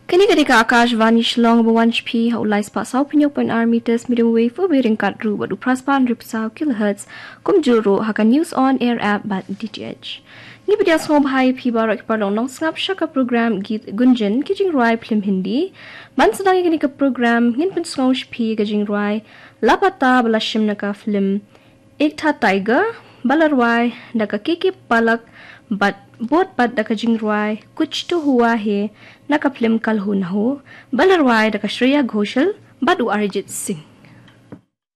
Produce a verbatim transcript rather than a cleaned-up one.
Kini ketika Akashvani Shillong Bawanch P haulai spa sau pinyok pen R meters medium wave bearing kat ru badu praspan rip sau kilohertz kum juro haka news on air app bat D T H. Ni bidia som hai pi barak parlong nong snap shaka program git gunjan kijing roi film Hindi man sedang kini ke program ngin pen song pi kijing roi lapata balashim naka film Ekta Tiger balarwai naka kiki palak but bot bat daka jingruai kuch to hua he naka film kal hun ho balarwai daka Shreya Ghoshal badu Arijit Singh.